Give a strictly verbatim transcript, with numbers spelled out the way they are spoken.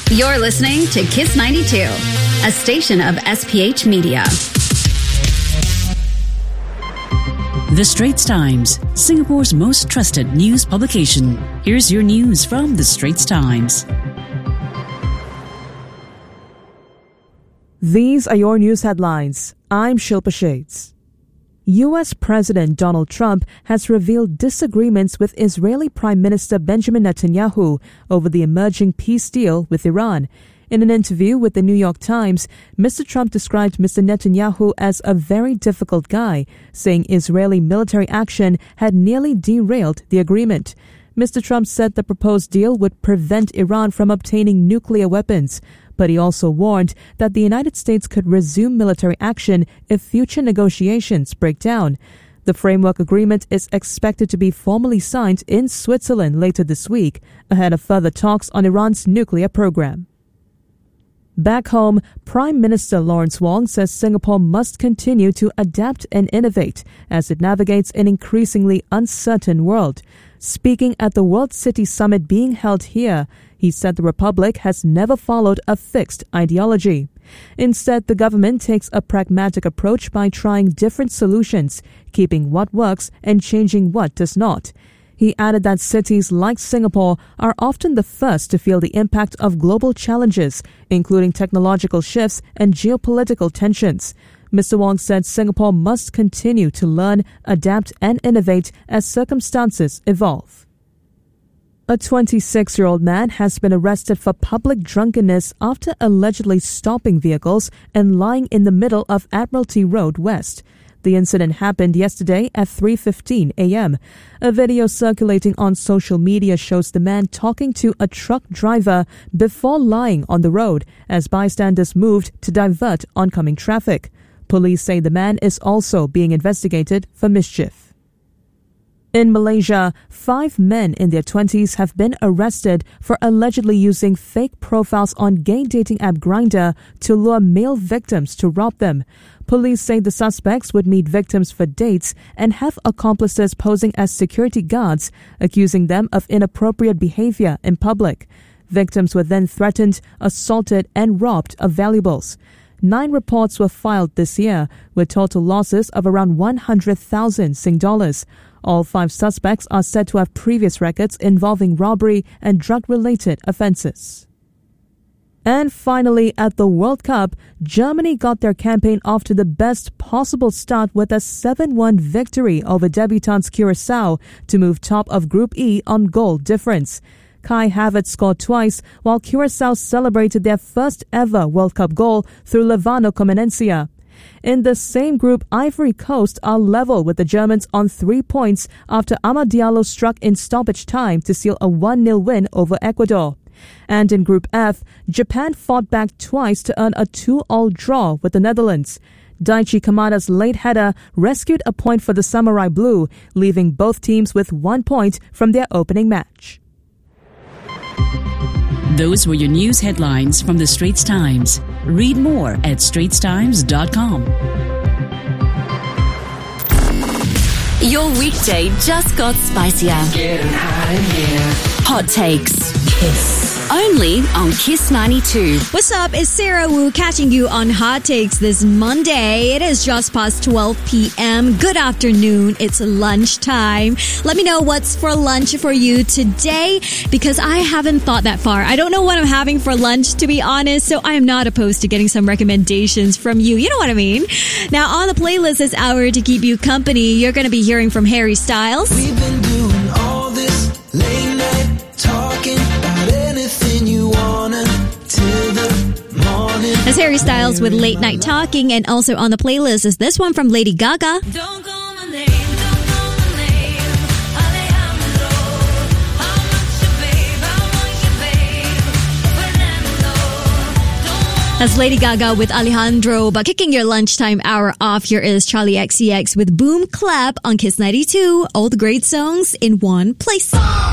You're listening to Kiss ninety-two, a station of S P H Media. The Straits Times, Singapore's most trusted news publication. Here's your news from The Straits Times. These are your news headlines. I'm Shilpa Shades. U S President Donald Trump has revealed disagreements with Israeli Prime Minister Benjamin Netanyahu over the emerging peace deal with Iran. In an interview with the New York Times, Mister Trump described Mister Netanyahu as a very difficult guy, saying Israeli military action had nearly derailed the agreement. Mister Trump said the proposed deal would prevent Iran from obtaining nuclear weapons, but he also warned that the United States could resume military action if future negotiations break down. The framework agreement is expected to be formally signed in Switzerland later this week, ahead of further talks on Iran's nuclear program. Back home, Prime Minister Lawrence Wong says Singapore must continue to adapt and innovate as it navigates an increasingly uncertain world. Speaking at the World City Summit being held here, he said the Republic has never followed a fixed ideology. Instead, the government takes a pragmatic approach by trying different solutions, keeping what works and changing what does not. He added that cities like Singapore are often the first to feel the impact of global challenges, including technological shifts and geopolitical tensions. Mister Wong said Singapore must continue to learn, adapt, and innovate as circumstances evolve. A twenty-six-year-old man has been arrested for public drunkenness after allegedly stopping vehicles and lying in the middle of Admiralty Road West. The incident happened yesterday at three fifteen a.m. A video circulating on social media shows the man talking to a truck driver before lying on the road as bystanders moved to divert oncoming traffic. Police say the man is also being investigated for mischief. In Malaysia, five men in their twenties have been arrested for allegedly using fake profiles on gay dating app Grindr to lure male victims to rob them. Police say the suspects would meet victims for dates and have accomplices posing as security guards, accusing them of inappropriate behavior in public. Victims were then threatened, assaulted, and robbed of valuables. Nine reports were filed this year, with total losses of around one hundred thousand Sing dollars. All five suspects are said to have previous records involving robbery and drug-related offences. And finally, at the World Cup, Germany got their campaign off to the best possible start with a seven one victory over debutants Curacao to move top of Group E on goal difference. Kai Havertz scored twice, while Curacao celebrated their first ever World Cup goal through Levano Comenencia. In the same group, Ivory Coast are level with the Germans on three points after Amad Diallo struck in stoppage time to seal a one nil win over Ecuador. And in Group F, Japan fought back twice to earn a two all draw with the Netherlands. Daichi Kamada's late header rescued a point for the Samurai Blue, leaving both teams with one point from their opening match. Those were your news headlines from The Straits Times. Read more at straits times dot com. Your weekday just got spicier. Getting hot in here. Hot takes. Kiss. Only on Kiss ninety-two. What's up? It's Sarah Wu catching you on Hot Takes this Monday. It is just past twelve p.m. Good afternoon. It's lunchtime. Let me know what's for lunch for you today, because I haven't thought that far. I don't know what I'm having for lunch, to be honest, so I am not opposed to getting some recommendations from you. You know what I mean? Now, on the playlist this hour to keep you company, you're going to be hearing from Harry Styles. We've been doing all this late night talking about anything you wanna till the morning. That's Harry Styles with Late Night Talking, and also on the playlist is this one from Lady Gaga. Don't call my name, don't call my name, Alejandro. I want you, babe, I want you, babe, Fernando. Don't That's Lady Gaga with Alejandro. But kicking your lunchtime hour off, here is Charlie X C X with Boom Clap on Kiss ninety-two. All the great songs in one place.